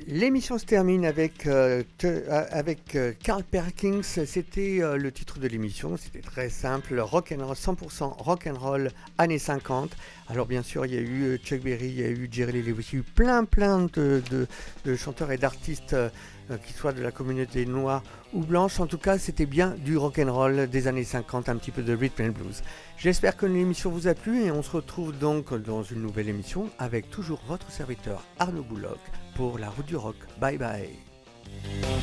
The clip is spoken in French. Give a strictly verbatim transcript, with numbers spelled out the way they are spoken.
L'émission se termine avec, euh, te- euh, avec euh, Carl Perkins. C'était euh, le titre de l'émission. C'était très simple. Rock and roll, cent pour cent rock and roll années cinquante. Alors bien sûr, il y a eu euh, Chuck Berry, il y a eu Jerry Lee Lewis, il y a eu plein plein de, de- de chanteurs et d'artistes euh, euh, qui soient de la communauté noire ou blanche. En tout cas, c'était bien du rock and roll des années cinquante, un petit peu de rhythm and blues. J'espère que l'émission vous a plu et on se retrouve donc dans une nouvelle émission avec toujours votre serviteur Arnaud Bouloc pour la route du rock. Bye bye.